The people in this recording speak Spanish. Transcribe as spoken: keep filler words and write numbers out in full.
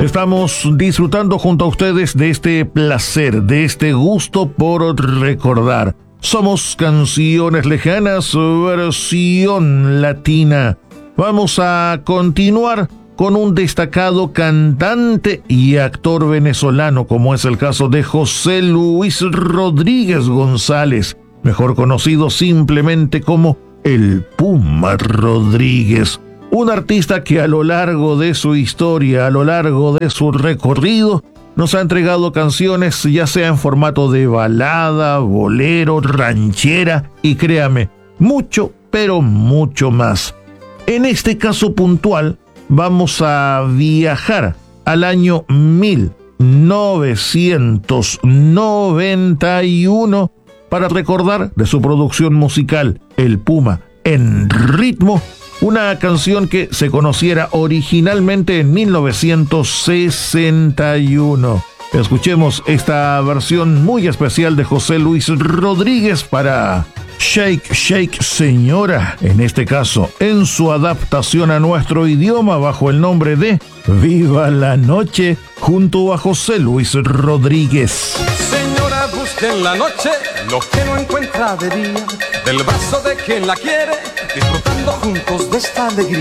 Estamos disfrutando junto a ustedes de este placer, de este gusto por recordar. Somos Canciones Lejanas, versión latina. Vamos a continuar con un destacado cantante y actor venezolano, como es el caso de José Luis Rodríguez González, mejor conocido simplemente como el Puma Rodríguez. Un artista que a lo largo de su historia, a lo largo de su recorrido, nos ha entregado canciones ya sea en formato de balada, bolero, ranchera y créame, mucho, pero mucho más. En este caso puntual, vamos a viajar al año mil novecientos noventa y uno para recordar de su producción musical, El Puma en ritmo, una canción que se conociera originalmente en mil novecientos sesenta y uno. Escuchemos esta versión muy especial de José Luis Rodríguez para Shake, Shake Señora, en este caso en su adaptación a nuestro idioma bajo el nombre de Viva la Noche, junto a José Luis Rodríguez. Señora, busca en la noche lo que no encuentra de día, del brazo de quien la quiere, disfrutando juntos de esta alegría.